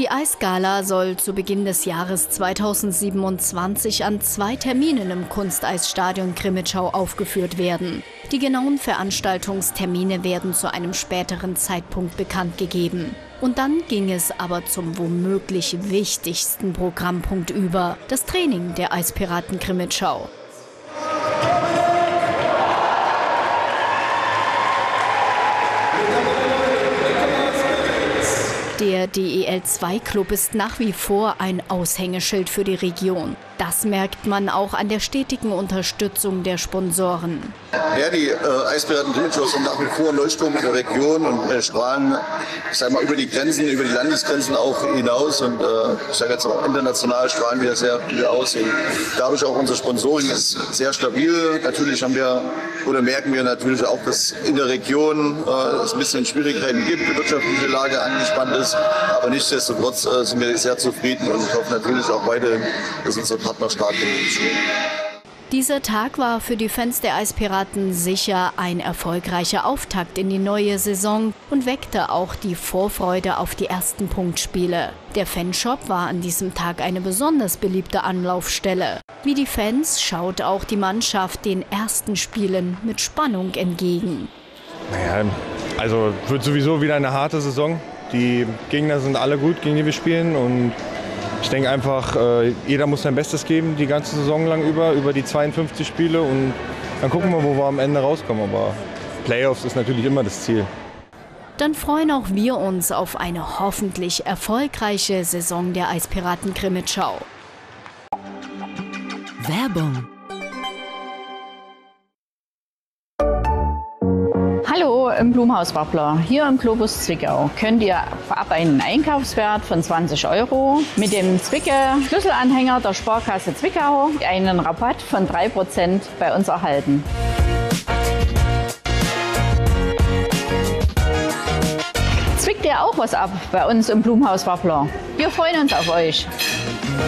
Die Eisgala soll zu Beginn des Jahres 2027 an 2 Terminen im Kunsteisstadion Crimmitschau aufgeführt werden. Die genauen Veranstaltungstermine werden zu einem späteren Zeitpunkt bekannt gegeben. Und dann ging es aber zum womöglich wichtigsten Programmpunkt über: das Training der Eispiraten Crimmitschau. Der DEL2-Club ist nach wie vor ein Aushängeschild für die Region. Das merkt man auch an der stetigen Unterstützung der Sponsoren. Ja, die Eispiraten Crimmitschau sind nach wie vor ein Leuchtturm in der Region und strahlen, ich sag mal, über die Grenzen, über die Landesgrenzen auch hinaus. Und ich sage jetzt auch international strahlen wir sehr viel aus. Und dadurch auch unser Sponsoring ist sehr stabil. Natürlich merken wir natürlich auch, dass in der Region es ein bisschen Schwierigkeiten gibt, die wirtschaftliche Lage angespannt ist. Aber nichtsdestotrotz sind wir sehr zufrieden und hoffen natürlich auch weiterhin, dass unser Partner stark ist. Dieser Tag war für die Fans der Eispiraten sicher ein erfolgreicher Auftakt in die neue Saison und weckte auch die Vorfreude auf die ersten Punktspiele. Der Fanshop war an diesem Tag eine besonders beliebte Anlaufstelle. Wie die Fans schaut auch die Mannschaft den ersten Spielen mit Spannung entgegen. Naja, also wird sowieso wieder eine harte Saison. Die Gegner sind alle gut, gegen die wir spielen, und ich denke einfach, jeder muss sein Bestes geben, die ganze Saison lang über die 52 Spiele, und dann gucken wir, wo wir am Ende rauskommen. Aber Playoffs ist natürlich immer das Ziel. Dann freuen auch wir uns auf eine hoffentlich erfolgreiche Saison der Eispiraten Crimmitschau. Werbung. Hallo im Blumhaus Wappler. Hier im Globus Zwickau könnt ihr ab einen Einkaufswert von 20 € mit dem Zwicke-Schlüsselanhänger der Sparkasse Zwickau einen Rabatt von 3% bei uns erhalten. Zwickt ihr auch was ab bei uns im Blumhaus Wappler? Wir freuen uns auf euch.